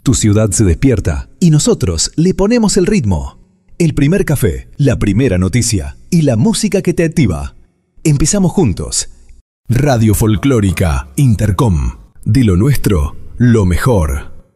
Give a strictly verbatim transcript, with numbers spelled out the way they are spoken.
Tu ciudad se despierta y nosotros le ponemos el ritmo. El primer café, la primera noticia y la música que te activa. Empezamos juntos. Radio Folclórica Intercom. De lo nuestro, lo mejor.